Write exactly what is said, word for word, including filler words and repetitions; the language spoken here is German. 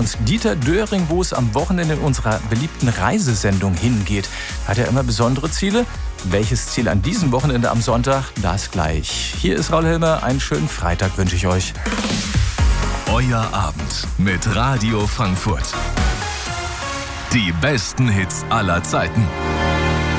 uns Dieter Döring, wo es am Wochenende in unserer beliebten Reisesendung hingeht. Hat er immer besondere Ziele? Welches Ziel an diesem Wochenende am Sonntag? Das gleich. Hier ist Raul Helmer. Einen schönen Freitag wünsche ich euch. Euer Abend mit Radio Frankfurt. Die besten Hits aller Zeiten.